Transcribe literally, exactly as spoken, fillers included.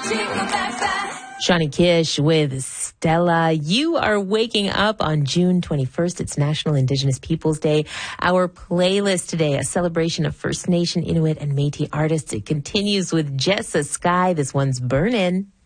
Shawnee Kish with Stella. You are waking up on June twenty-first. It's National Indigenous Peoples Day. Our playlist today, a celebration of First Nation, Inuit, and Métis artists. It continues with Jessa Sky. This one's Burnin'.